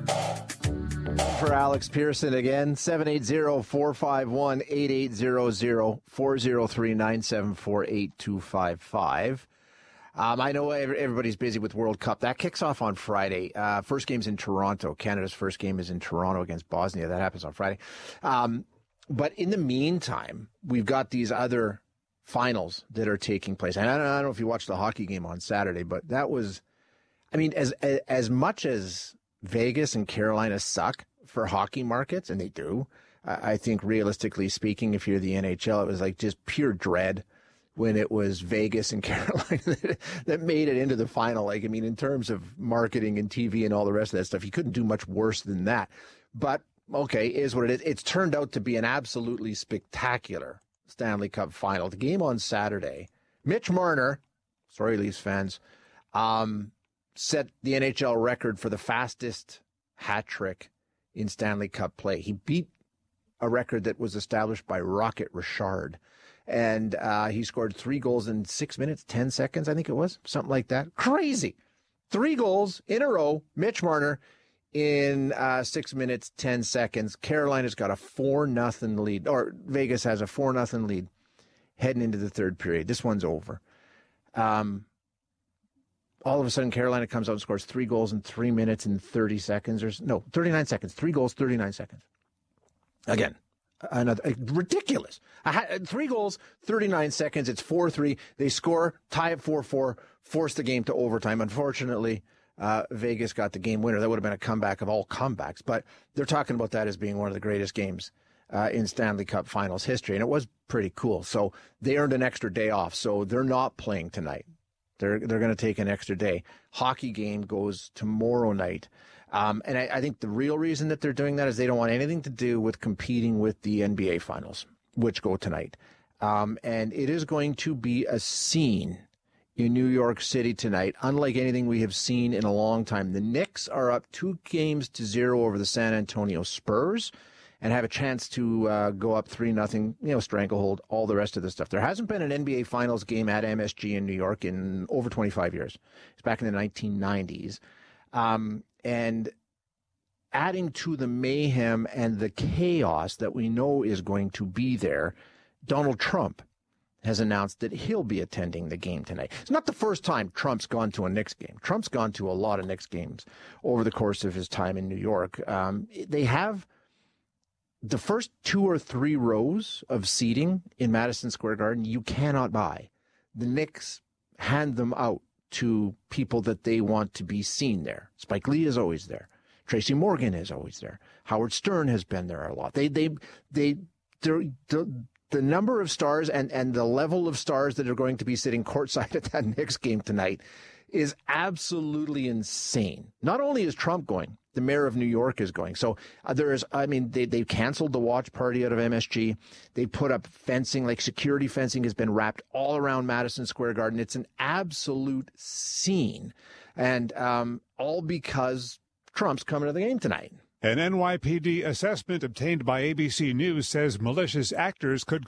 For Alex Pearson again, 780-451-8800, 403-974-8255. I know everybody's busy with World Cup. That kicks off on Friday. First game's in Toronto. Canada's first game is in Toronto against Bosnia. That happens on Friday. But in the meantime, we've got these other finals that are taking place. And I don't know if you watched the hockey game on Saturday, but that was, I mean, as much as Vegas and Carolina suck for hockey markets, and they do, I think realistically speaking, if you're the NHL, it was like just pure dread when it was Vegas and Carolina that made it into the final. Like, I mean, in terms of marketing and TV and all the rest of that stuff, you couldn't do much worse than that. But, okay, is what it is. It's turned out to be an absolutely spectacular Stanley Cup final. The game on Saturday, Mitch Marner, sorry, Leafs fans, set the NHL record for the fastest hat trick in Stanley Cup play. He beat a record that was established by Rocket Richard. And he scored 3 goals in 6 minutes, 10 seconds, I think it was, something like that. Crazy. 3 goals in a row, Mitch Marner, in 6 minutes, 10 seconds. Carolina's got a 4-0 lead, or Vegas has a 4-0 lead heading into the third period. This one's over. All of a sudden, Carolina comes out and scores 3 goals in 3 minutes and 30 seconds. 39 seconds. 3 goals, 39 seconds. Again. Another ridiculous. 3 goals, 39 seconds. It's 4-3. They score, tie at 4-4, force the game to overtime. Unfortunately, Vegas got the game winner. That would have been a comeback of all comebacks. But they're talking about that as being one of the greatest games in Stanley Cup Finals history, and it was pretty cool. So they earned an extra day off. So they're not playing tonight. They're going to take an extra day. Hockey game goes tomorrow night. And I think the real reason that they're doing that is they don't want anything to do with competing with the NBA Finals, which go tonight. And it is going to be a scene in New York City tonight, unlike anything we have seen in a long time. The Knicks are up 2-0 over the San Antonio Spurs and have a chance to go up 3-0, stranglehold, all the rest of the stuff. There hasn't been an NBA Finals game at MSG in New York in over 25 years. It's back in the 1990s. And adding to the mayhem and the chaos that we know is going to be there, Donald Trump has announced that he'll be attending the game tonight. It's not the first time Trump's gone to a Knicks game. Trump's gone to a lot of Knicks games over the course of his time in New York. They have the first 2 or 3 rows of seating in Madison Square Garden you cannot buy. The Knicks hand them out to people that they want to be seen there. Spike Lee is always there. Tracy Morgan is always there. Howard Stern has been there a lot. The number of stars and the level of stars that are going to be sitting courtside at that Knicks game tonight is absolutely insane. Not only is Trump going, the mayor of New York is going. So they've canceled the watch party out of MSG. They put up fencing, like security fencing has been wrapped all around Madison Square Garden. It's an absolute scene. And all because Trump's coming to the game tonight. An NYPD assessment obtained by ABC News says malicious actors could